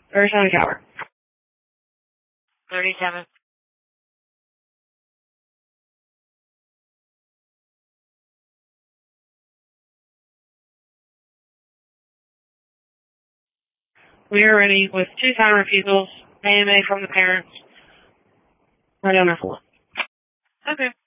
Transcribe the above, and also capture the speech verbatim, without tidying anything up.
thirty-seven Tower. thirty-seven. We are ready with two time refusals, A M A from the parents. Ready on our floor. Okay.